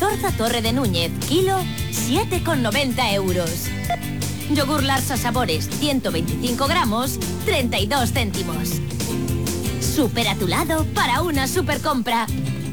Zorza Torre de Núñez, kilo, 7,90 euros. Yogur Larsa Sabores, 125 gramos, 32 céntimos. Súper a tu lado para una super compra.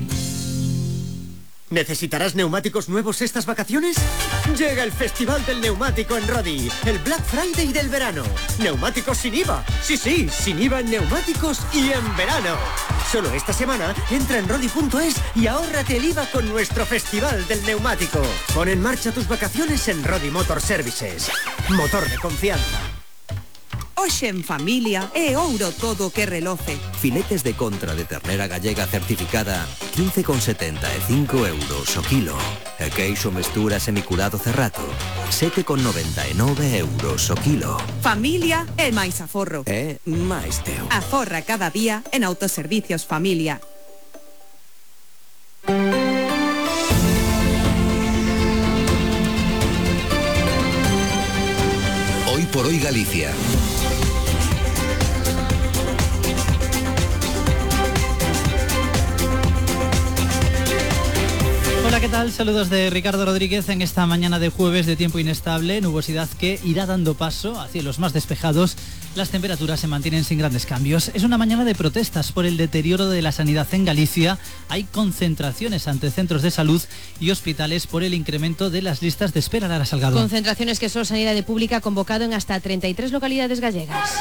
¿Necesitarás neumáticos nuevos estas vacaciones? Llega el Festival del Neumático en Rodi, el Black Friday del verano. Neumáticos sin IVA. Sí, sin IVA en neumáticos y en verano. Solo esta semana entra en rodi.es y ahórrate el IVA con nuestro Festival del Neumático. Pon en marcha tus vacaciones en Rodi Motor Services. Motor de confianza. Hoxe en familia é ouro todo que reloce. Filetes de contra de ternera gallega certificada 15,75 euros o kilo. E queixo mestura semicurado cerrato 7,99 euros o kilo. Familia é máis aforro. É máis teu. Aforra cada día en Autoservicios Familia. Hoy por hoy Galicia. Hola, ¿qué tal? Saludos de Ricardo Rodríguez en esta mañana de jueves de tiempo inestable, nubosidad que irá dando paso a cielos más despejados. Las temperaturas se mantienen sin grandes cambios. Es una mañana de protestas por el deterioro de la sanidad en Galicia. Hay concentraciones ante centros de salud y hospitales por el incremento de las listas de espera. Lara Salgado. Concentraciones que Sol Sanidade Pública ha convocado en hasta 33 localidades gallegas.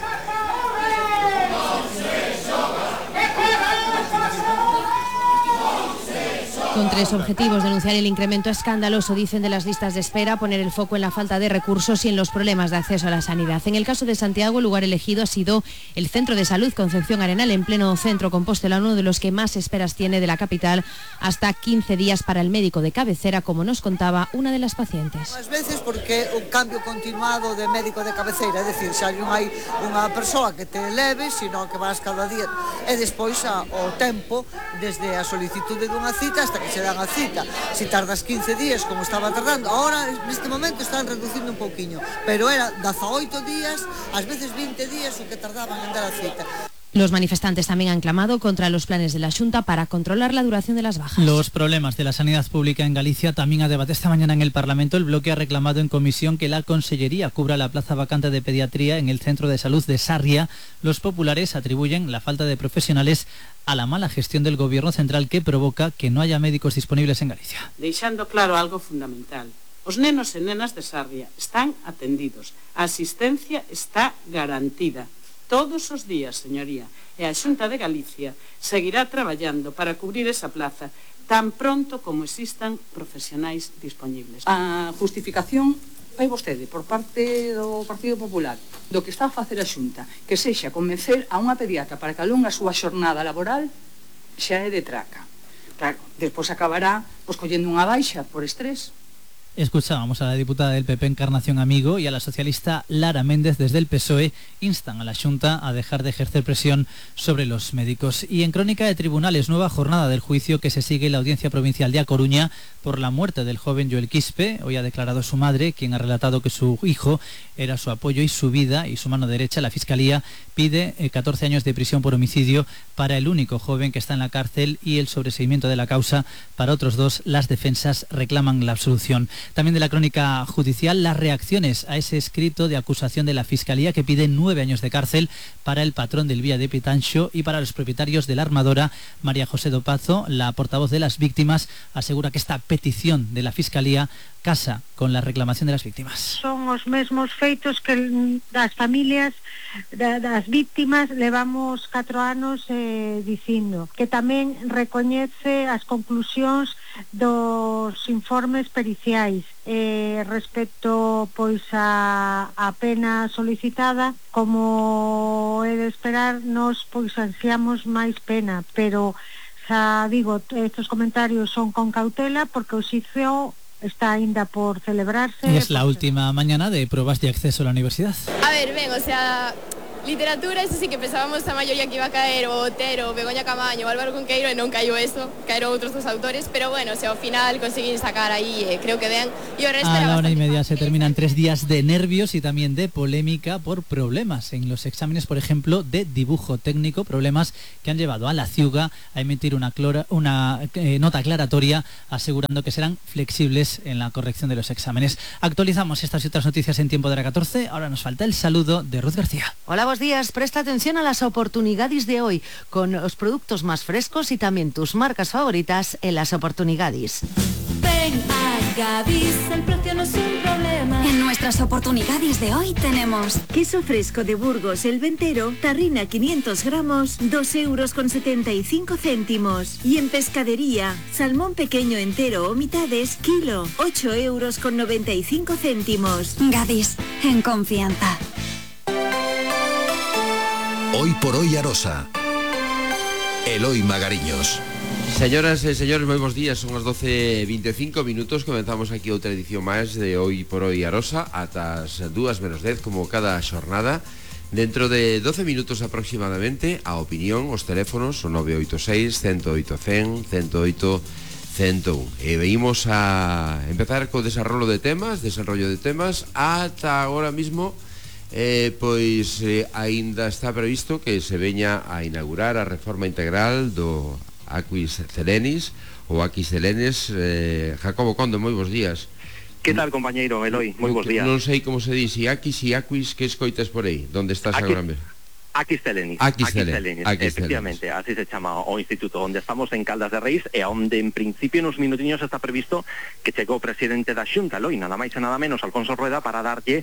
Con tres objetivos: denunciar el incremento escandaloso, dicen, de las listas de espera, poner el foco en la falta de recursos y en los problemas de acceso a la sanidad. En el caso de Santiago, el lugar elegido ha sido el Centro de Salud Concepción Arenal, en pleno centro Compostela, uno de los que más esperas tiene de la capital, hasta 15 días para el médico de cabecera, como nos contaba una de las pacientes. Ás veces porque un cambio continuado de médico de cabeceira, é dicir, xa non hai unha persoa que te leve, sino que vas cada día, e despois o tempo desde a solicitude dunha cita hasta que se dan a cita. Si tardas 15 días como estaba tardando, ahora neste momento están reducindo un pouquiño, pero era 18 días, ás veces 20 días o que tardaban en dar a cita. Los manifestantes también han clamado contra los planes de la Xunta para controlar la duración de las bajas. Los problemas de la sanidad pública en Galicia también a debate esta mañana en el Parlamento. El bloque ha reclamado en comisión que la Consellería cubra la plaza vacante de pediatría en el Centro de Salud de Sarria. Los populares atribuyen la falta de profesionales a la mala gestión del Gobierno central, que provoca que no haya médicos disponibles en Galicia. Deixando claro algo fundamental: os nenos e nenas de Sarria están atendidos, a asistencia está garantida todos os días, señoría, e a Xunta de Galicia seguirá traballando para cubrir esa plaza tan pronto como existan profesionais disponibles. A justificación vai vostede por parte do Partido Popular do que está a facer a Xunta, que sexa convencer a unha pediatra para que alongue a súa xornada laboral, xa é de traca. Claro, despois acabará collendo unha baixa por estrés. Escuchábamos a la diputada del PP Encarnación Amigo y a la socialista Lara Méndez desde el PSOE. Instan a la Xunta a dejar de ejercer presión sobre los médicos. Y en crónica de tribunales, nueva jornada del juicio que se sigue en la Audiencia Provincial de A Coruña por la muerte del joven Joel Quispe. Hoy ha declarado su madre, quien ha relatado que su hijo era su apoyo y su vida y su mano derecha. La Fiscalía pide 14 años de prisión por homicidio para el único joven que está en la cárcel y el sobreseimiento de la causa para otros dos. Las defensas reclaman la absolución. También de la crónica judicial, las reacciones a ese escrito de acusación de la Fiscalía que pide 9 años de cárcel para el patrón del Vía de Pitanxo y para los propietarios de la armadora. María José Dopazo, la portavoz de las víctimas, asegura que esta petición de la Fiscalía casa con la reclamación de las víctimas. Son os mesmos feitos que das familias das víctimas levamos 4 anos dicindo, que tamén recoñece as conclusións dos informes periciais respecto pois a pena solicitada. Como é de esperar, nos pois ansiamos máis pena, pero xa digo, estos comentarios son con cautela porque o xuízo está ainda por celebrarse. Es la última mañana de pruebas de acceso a la universidad. A ver, ben, o sea, Literatura, eso sí que pensábamos a maioría que iba a caer o Otero, Begoña Camaño, Álvaro Cunqueiro, e non caiu eso, caeron outros dos autores, pero bueno, se ao final conseguín sacar aí, creo que ben, e o resto a era la 1:30 bastante se terminan 3 días de nervios y también de polémica por problemas en los exámenes, por ejemplo, de dibujo técnico, problemas que han llevado a la Ciuga a emitir una nota aclaratoria asegurando que serán flexibles en la corrección de los exámenes. Actualizamos estas y otras noticias en tiempo de la 14. Ahora nos falta el saludo de Ruth García. Hola, buenos días. Presta atención a las oportunidades de hoy con los productos más frescos y también tus marcas favoritas en las oportunidades. Ven a Gadis, el precio no es un problema. En nuestras oportunidades de hoy tenemos queso fresco de Burgos, el ventero, tarrina 500 gramos, 2,75 €. Y en pescadería, salmón pequeño entero o mitades, kilo, 8,95 €. Gadis, en confianza. Hoy por hoy Arosa. Eloy Magariños. Señoras e señores, moi bons días. Son as 12:25 minutos. Comenzamos aquí outra edición máis de Hoy por Hoy Arosa ata as 2:10 como cada xornada. Dentro de 12 minutos aproximadamente, a opinión, os teléfonos, o 986 108 100 108 101. E veimos a empezar co desarrollo de temas ata agora mismo. Aínda está previsto que se veña a inaugurar a reforma integral do Aquis Celenis ou Aquis Celenes. Jacobo Conde, moi bons días. Que tal, compañeiro Eloy? Moi bons días. Non sei como se di, si Aquis e Aquis, que escoitas por aí? Donde estás agora mesmo? Aquis Celenis, efectivamente, así se chama o instituto onde estamos en Caldas de Reis e onde en principio nos minutiños está previsto que chegou o presidente da Xunta, Eloy, nada máis e nada menos, Alfonso Rueda, para darlle,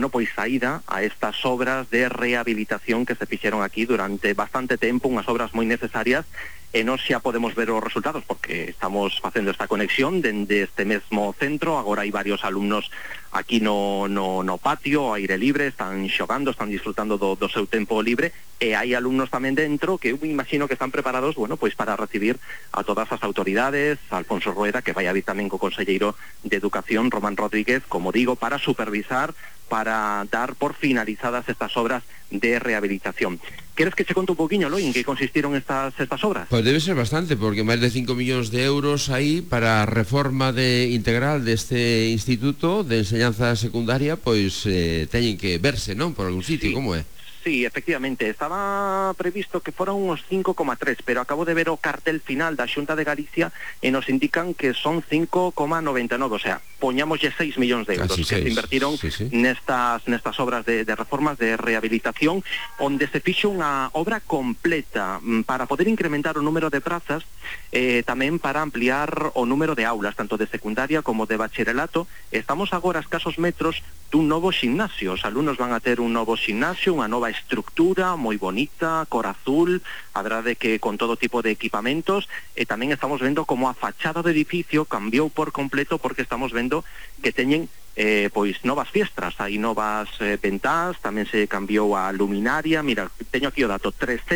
saída a estas obras de rehabilitación que se fixeron aquí durante bastante tempo, unhas obras moi necesarias, e nós xa podemos ver os resultados porque estamos facendo esta conexión dende este mesmo centro. Agora hai varios alumnos aquí no patio, ao aire libre, están xogando, están disfrutando do seu tempo libre, e hai alumnos tamén dentro que eu me imagino que están preparados, para recibir a todas as autoridades, a Alfonso Rueda, que vai a vir tamén co conselleiro de Educación, Román Rodríguez, como digo, para supervisar, para dar por finalizadas estas obras de rehabilitación. Queres que che conte un poquinho, Eloy, en que consistiron estas obras? Pois debe ser bastante, porque máis de 5 millóns de euros aí para a reforma integral deste instituto de enseñanza secundaria, teñen que verse, non? Por algún sitio, como é? Sí, efectivamente, estaba previsto que foran unos 5,3, pero acabo de ver o cartel final da Xunta de Galicia e nos indican que son 5,99, o sea, poñámoslle 6 millóns de euros que se invertiron nestas obras de reformas, de rehabilitación, onde se fixo unha obra completa para poder incrementar o número de prazas, tamén para ampliar o número de aulas, tanto de secundaria como de bacharelato. Estamos agora a escasos metros dun novo ximnasio. Os alumnos van a ter un novo ximnasio, unha nova estructura moi bonita, cor azul, a verdade que con todo tipo de equipamentos, e tamén estamos vendo como a fachada do edificio cambiou por completo, porque estamos vendo que teñen novas fiestras, hai novas ventás, tamén se cambiou a luminaria. Mira, teño aquí o dato,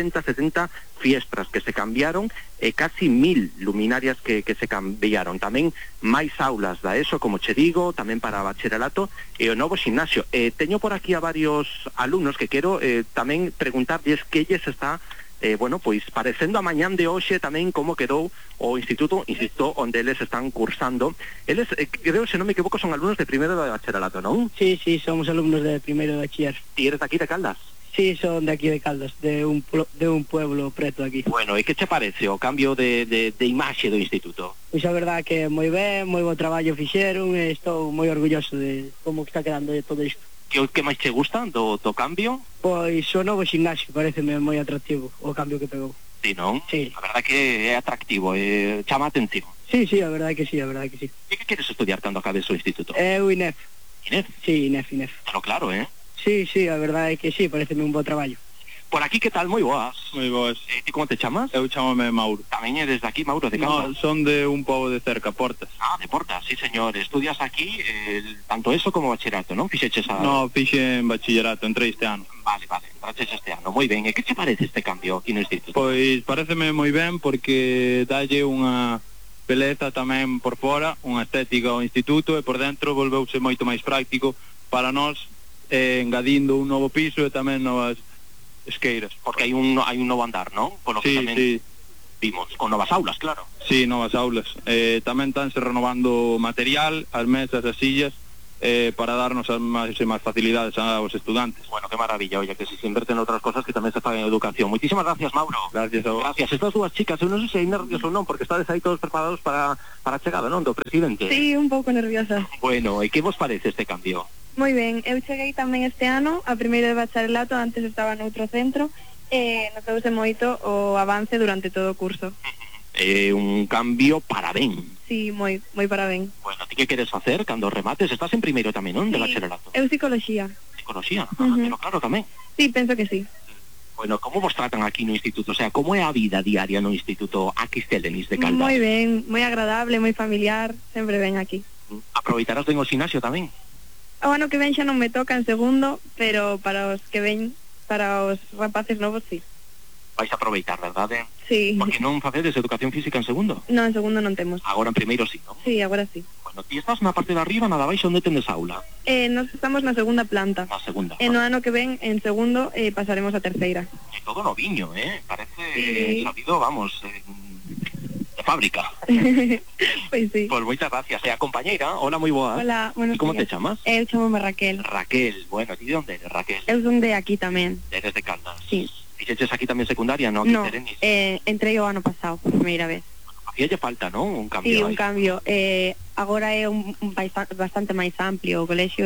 370 fiestras que se cambiaron e casi 1000 luminarias que se cambiaron. Tamén máis aulas da ESO, como che digo, tamén para bacharelato, e o novo ximnasio. Teño por aquí a varios alumnos que quero tamén preguntarlles que lles está parecendo a mañán de hoxe tamén como quedou o instituto, insisto, onde eles están cursando. Eles, creo, se non me equivoco, son alumnos de primeiro de bacharelato, non? Sí, somos alumnos de primeiro de bachiller. Ti eres de aquí de Caldas? Sí, son de aquí de Caldas, de un pueblo preto aquí. Bueno, e que che parece o cambio de imaxe do instituto? Pois a verdad que moi ben, moi bo traballo fixeron, e estou moi orgulloso de como está quedando todo isto. Que máis che gusta do cambio? Pois o novo ximnasio pareceme moi atractivo, o cambio que pegou. Sí, non? Sí. A verdade que é atractivo, chama a atención. Sí, a verdade que sí. E que queres estudiar cando acabes o instituto? Eu INEF. INEF? Sí, INEF. Pero claro, Sí, a verdade que sí, pareceme un bo traballo. Por aquí, que tal? Moi boas. Moi boas. Ti como te chamas? Eu chamame Mauro. Tamén é desde aquí, Mauro, de Caldas? No, son de un pobo de cerca, Portas. Ah, de Portas, sí, señor. Estudias aquí tanto eso como bachillerato, non? Fixeches No, fixe en bachillerato, entrei este ano. Vale, entraches este ano, moi ben. E que che parece este cambio aquí no instituto? Pois pareceme moi ben, porque dalle unha beleza tamén por fora, unha estética ao instituto, e por dentro volveuse moito máis práctico para nós, engadindo un novo piso e tamén novas Esqueiras. Porque hai un novo andar, non? Polo que tamén vimos, con novas aulas, claro. Sí, novas aulas. Tamén estánse renovando material, as mesas, as sillas, para darnos as máximas facilidades aos estudantes. Bueno, qué maravilla, oye, que si se invierten en outras cosas que tamén se pagan en educación. Muchísimas gracias, Mauro. Gracias a vos. Gracias. Estas dúas chicas, eu non sei se hai nervios ou non, porque estades aí todos preparados para a chegada, non, do presidente. Sí, un pouco nerviosa. Bueno, e que vos parece este cambio? Moi ben, eu cheguei tamén este ano a primeiro de bacharelato, antes estaba noutro centro, e notouse moito o avance durante todo o curso. Un cambio para ben. Sí, moi para ben. Bueno, ti que queres facer cando remates? Estás en primeiro tamén, non, de bacharelato? Eu psicoloxía. Psicoloxía? Pero claro, tamén. Sí, penso que sí. Bueno, como vos tratan aquí no instituto? O sea, como é a vida diaria no instituto Aquiselenis de Caldas? Moi ben, moi agradable, moi familiar, sempre ven aquí. Aproveitarás ben o xinasio tamén? O ano que ven xa non me toca en segundo, pero para os que ven, para os rapaces novos, sí. Vais a aproveitar, verdade? Sí. Porque non facedes educación física en segundo? Non, en segundo non temos. Agora en primeiro sí, non? Sí, agora sí. Bueno, ti estás na parte de arriba, na de abaixo, onde tendes aula? Nos estamos na segunda planta. Na segunda. E no ano que ven, en segundo, pasaremos a terceira. E todo noviño, Parece sabido, vamos, de fábrica. Pois sí. Pois moitas gracias. E a compañeira, hola, moi boa. Hola, buenos días. Como te chamas? Eu chamome Raquel. Raquel, bueno, ti de onde eres, Raquel? Eu son de aquí tamén. Eres de Caldas. Sí. Fixeches aquí tamén secundaria, non? No, entrei o ano pasado, por primeira vez. Facíalle falta, non? Un cambio. Sí, un cambio. Agora é bastante máis amplio, o colexio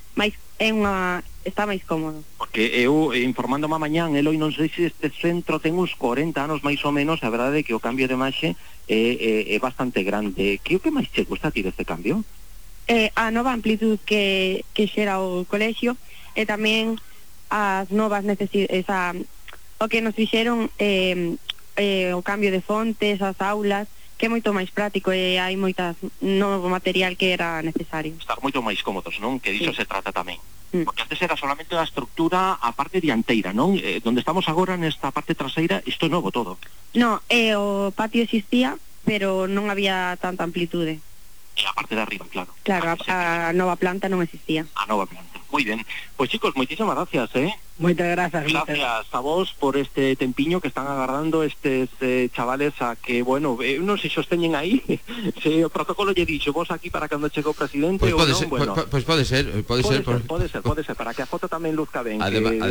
está máis cómodo. Porque eu, informándome mañán, Eloi, non sei se este centro ten uns 40 anos máis ou menos, a verdade é que o cambio de imaxe é bastante grande. Que o que máis che gusta a ti deste cambio? A nova amplitud que xera o colexio e tamén as novas necesidades, o que nos fixeron o cambio de fontes, as aulas, que é moito máis práctico e hai novo material que era necesario. Estar moito máis cómodos, non? Que diso se trata tamén. Porque antes era solamente a estructura a parte dianteira, non? Donde estamos agora nesta parte traseira, isto é novo todo. No, o patio existía, pero non había tanta amplitude. E a parte de arriba, claro. Claro, a nova planta non existía. A nova planta. Moi ben. Pois chicos, moitísimas gracias, Moitas grazas. Gracias a vos por este tempiño que están agardando estes chavales a que, bueno, non se sosteñen aí. Se o protocolo lle dixo vos aquí para cando chegou o presidente ou non, bueno. Pois pode ser, pode ser, para que a foto tamén luzca ben.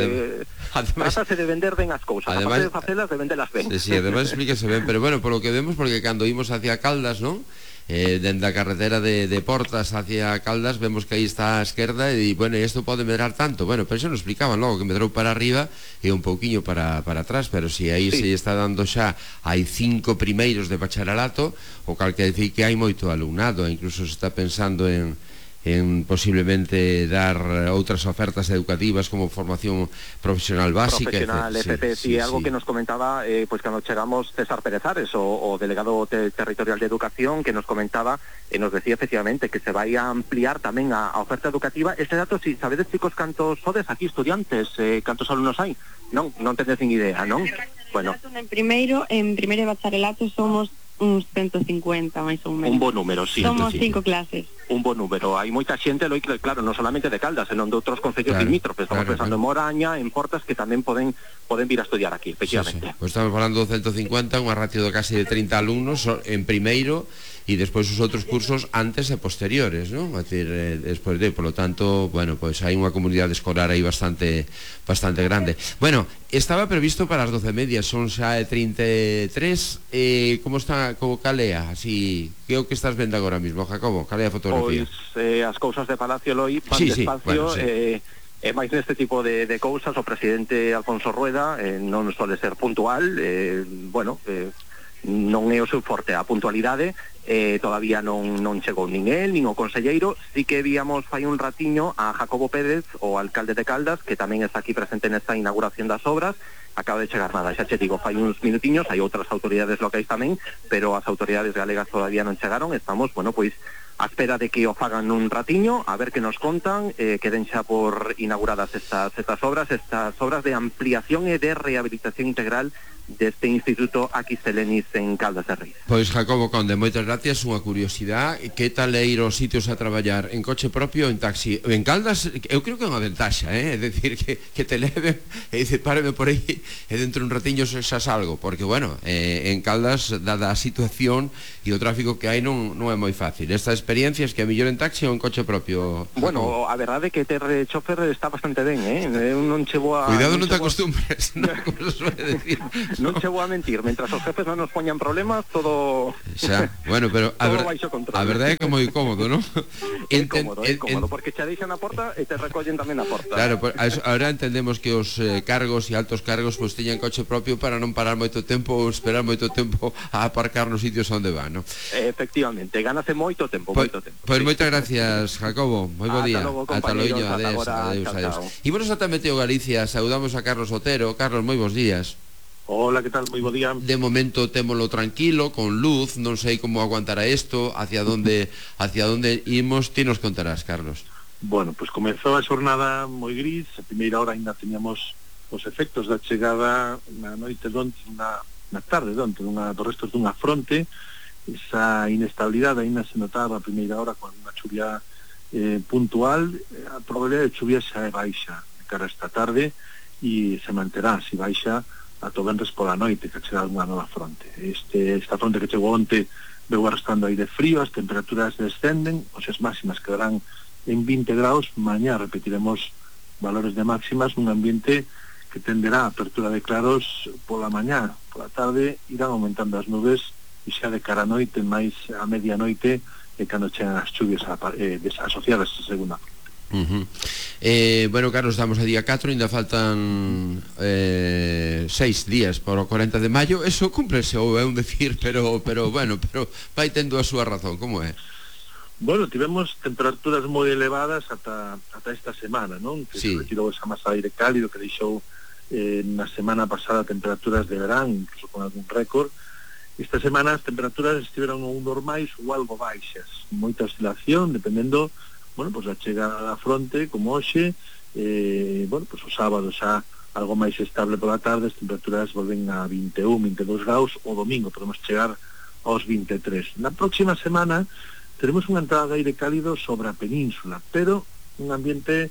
Trátase de vender ben as cousas, además de facelas, de vendelas ben. Sí, además explíquese ben, pero bueno, polo que vemos, porque cando imos hacia Caldas, non? Dende a carretera de Portas hacia Caldas vemos que aí está a esquerda e bueno, isto pode medrar tanto, bueno, pero eso nos explicaban logo que medrou para arriba e un pouquiño para atrás, pero si aí se está dando xa hai 5 primeiros de bacharelato, o cal que decir que hai moito alumnado, incluso se está pensando en posiblemente dar outras ofertas educativas como formación profesional básica, profesional, sí, algo que nos comentaba pues cando chegamos César Pérez Ares, o delegado territorial de educación, que nos comentaba nos decía efectivamente que se vai a ampliar tamén a oferta educativa. Este dato, si sabedes, chicos, cantos sodes aquí estudiantes, cantos alumnos hai? Non tedes nin idea, non? Bueno, en primeiro de bacharelato somos uns 150 máis ou menos. Un bo número, sí. Somos 5 clases. Un bo número. Hai moita xente, claro, non solamente de Caldas, senón de outros concellos limítrofes. Estamos pensando en Moraña, en Portas, que tamén poden vir a estudiar aquí, efectivamente. Pois estamos falando de 150, unha ratio de casi de 30 alumnos en primeiro, e despois os outros cursos antes e posteriores, non? É dicir, despois por lo tanto, bueno, pois hai unha comunidade escolar aí bastante grande. Bueno, estaba previsto para as 12:30, son xa 33, como está, como calea, así, que é o que estás vendo agora mismo, Jacobo? Calea a fotografía? Pois as cousas de Palacio Loi van despacio, e máis neste tipo de cousas, o presidente Alfonso Rueda non suele ser puntual, non é o seu forte a puntualidade, todavía non chegou nin el, nin o conselleiro. Sí que víamos fai un ratiño a Jacobo Pérez, o alcalde de Caldas, que tamén está aquí presente nesta inauguración das obras. Acaba de chegar nada, xa che digo, fai uns minutiños, hai outras autoridades locais tamén, pero as autoridades galegas todavía non chegaron. Estamos, bueno, pois a espera de que o fagan un ratiño, a ver que nos contan, que den xa por inauguradas estas obras de ampliación e de rehabilitación integral deste Instituto Aquiselenis en Caldas de Reis. Pois Jacobo Conde, moitas gracias. gracias, unha curiosidade, que tal é ir aos sitios a traballar en coche propio ou en taxi? En Caldas, eu creo que é unha ventaxa, é dicir, que te leven e dice, páreme por aí e dentro un ratiño xa salgo, porque, bueno, en Caldas, dada a situación e o tráfico que hai, non é moi fácil. Esta experiencia é que é mellor en taxi ou en coche propio? Bueno, a verdade é que ter chofer está bastante ben, eu non chevo a... Cuidado, non te acostumbres, como se suele decir. Non chevo a mentir, mentras os jefes non nos poñan problemas, todo... Xa, bueno, pero a verdade é que é moi cómodo, non? É cómodo, porque xa deixan a porta e te recollen tamén a porta. Claro, ahora entendemos que os cargos e altos cargos pois teñan coche propio para non parar moito tempo ou esperar moito tempo a aparcar nos sitios onde van, non? Efectivamente, gánase moito tempo, moito tempo. Pois moitas gracias, Jacobo, moi bo día. Ata logo, adeus. Imos ata Meteo Galicia, saudamos a Carlos Otero. Carlos, moi bons días. Hola, que tal? Moi bo día. De momento témolo tranquilo, con luz, non sei como aguantará isto, hacia onde imos, ti nos contarás, Carlos. Bueno, pois comezou a xornada moi gris, a primeira hora ainda teníamos os efectos da chegada na noite donte, na tarde donte, dos restos dunha fronte. Esa inestabilidade ainda se notaba a primeira hora con unha chuvia puntual. A probabilidade de chuvia xa é baixa de cara a esta tarde e se manterá, se baixa ata o venres pola noite, que chega unha nova fronte. Esta fronte que chegou onte veu arrastrando aire frío, as temperaturas descenden, as máximas quedarán en 20 graus, mañá repetiremos valores de máximas, un ambiente que tenderá a apertura de claros pola mañá, pola tarde irán aumentando as nubes e xa de cara a noite, máis a medianoite, e cando chegan as chuvias asociadas a segunda fronte. Bueno, Carlos, estamos a día 4, ainda faltan 6 días para o 40 de maio. Eso cúmplese, ou é un decir, pero vai tendo a súa razón, como é? Bueno, tivemos temperaturas moi elevadas ata esta semana, non? Que se retirou esa masa de aire cálido que deixou na semana pasada temperaturas de verán, incluso con algún récord. Esta semana as temperaturas estiveron ou normais ou algo baixas, moita oscilación, dependendo, bueno, pois a chegada da fronte, como hoxe, bueno, pois o sábado xa algo máis estable pola tarde, as temperaturas volven a 21, 22 graus, o domingo podemos chegar aos 23. Na próxima semana teremos unha entrada de aire cálido sobre a península, pero un ambiente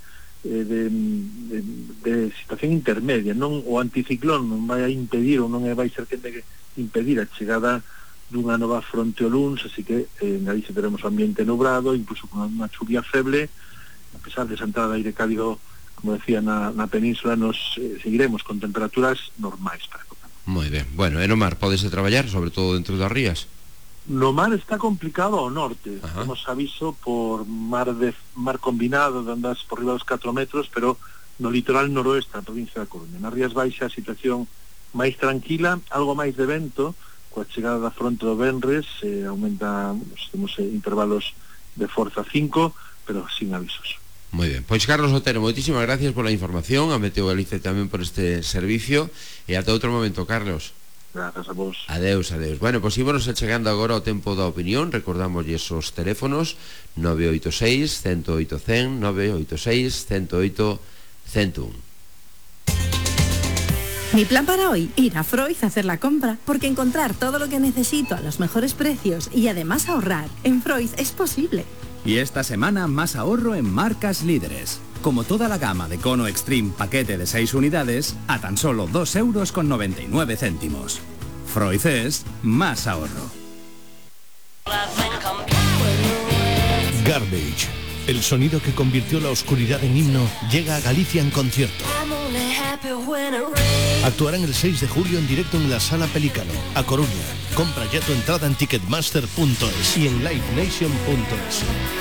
de situación intermedia, non o anticiclón non vai a impedir ou non vai ser que impedir a chegada dunha nova fronte o luns, así que en Galicia teremos un ambiente nublado, incluso con unha chuvia feble. A pesar de esa entrada de aire cálido, como decía, na península, nos seguiremos con temperaturas normais para o verano. Moi ben, bueno, e no mar podese traballar, sobre todo dentro das rías? No mar está complicado ao norte. Temos aviso por mar combinado de ondas por riba dos 4 metros, pero no litoral noroeste da provincia da Coruña. Nas Rías Baixas a situación máis tranquila, algo máis de vento, coa chegada da fronte do venres, aumenta, temos intervalos de forza 5, pero sin avisos. Moi ben, pois Carlos Otero, moitísimas gracias pola información, a Meteo Galicia tamén por este servicio, e ata outro momento, Carlos. Grazas a vos. Adeus. Bueno, pois ímonos chegando agora ao tempo da opinión. Recordamos esos teléfonos 986 108 100, 986 108 101. Mi plan para hoy, ir a Freud a hacer la compra, porque encontrar todo lo que necesito a los mejores precios y además ahorrar en Freud es posible. Y esta semana más ahorro en marcas líderes. Como toda la gama de Cono Extreme paquete de 6 unidades a tan solo 2,99 €. Freud es más ahorro. Garbage, el sonido que convirtió la oscuridad en himno, llega a Galicia en concierto. Actuarán el 6 de julio en directo en la Sala Pelícano, a Coruña. Compra ya tu entrada en ticketmaster.es y en livenation.es.